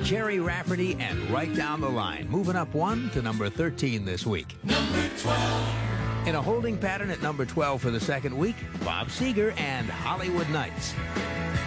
Jerry Rafferty and Right Down the Line, moving up one to number 13 this week. Number 12. In a holding pattern at number 12 for the second week, Bob Seger and Hollywood Nights.